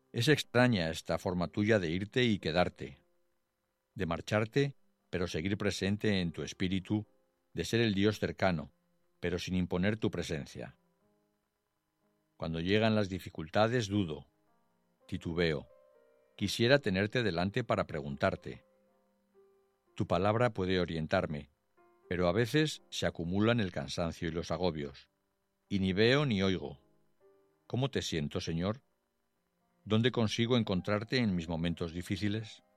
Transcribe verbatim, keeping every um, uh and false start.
Es extraña esta forma tuya de irte y quedarte, de marcharte, pero seguir presente en tu espíritu, de ser el Dios cercano, pero sin imponer tu presencia. Cuando llegan las dificultades dudo, titubeo, quisiera tenerte delante para preguntarte. Tu palabra puede orientarme, pero a veces se acumulan el cansancio y los agobios, y ni veo ni oigo. ¿Cómo te siento, Señor? ¿Dónde consigo encontrarte en mis momentos difíciles?